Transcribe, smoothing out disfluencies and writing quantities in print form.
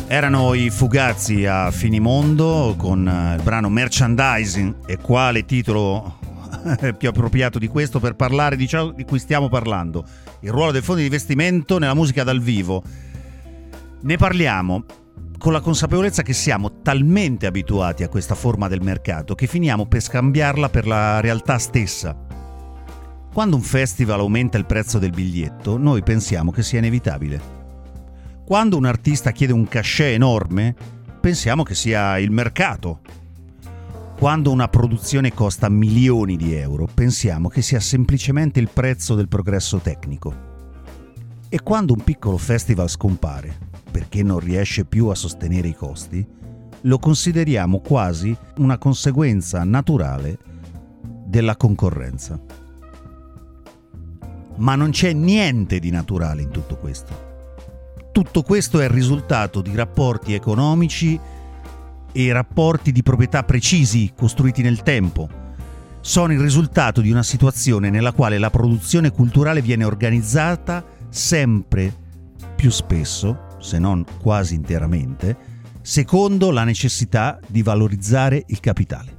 Erano i Fugazi a Finimondo con il brano Merchandising, e quale titolo più appropriato di questo per parlare di ciò di cui stiamo parlando, il ruolo dei fondi di investimento nella musica dal vivo. Ne parliamo con la consapevolezza che siamo talmente abituati a questa forma del mercato che finiamo per scambiarla per la realtà stessa. Quando un festival aumenta il prezzo del biglietto, noi pensiamo che sia inevitabile. Quando un artista chiede un cachet enorme, pensiamo che sia il mercato. Quando una produzione costa milioni di euro, pensiamo che sia semplicemente il prezzo del progresso tecnico. E quando un piccolo festival scompare, perché non riesce più a sostenere i costi, lo consideriamo quasi una conseguenza naturale della concorrenza. Ma non c'è niente di naturale in tutto questo. Tutto questo è il risultato di rapporti economici e rapporti di proprietà precisi costruiti nel tempo. Sono il risultato di una situazione nella quale la produzione culturale viene organizzata sempre più spesso, se non quasi interamente, secondo la necessità di valorizzare il capitale.